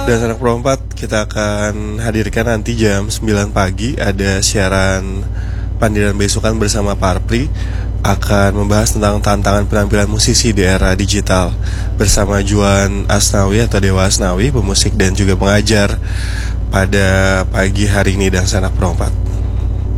Dan Sanak Pro 4 kita akan hadirkan nanti jam 9 pagi. Ada siaran Pandiran Besukan bersama Parpri. Akan membahas tentang tantangan penampilan musisi di era digital bersama Juan Asnawi atau Dewa Asnawi, pemusik dan juga pengajar pada pagi hari ini dan Sanak Pro 4.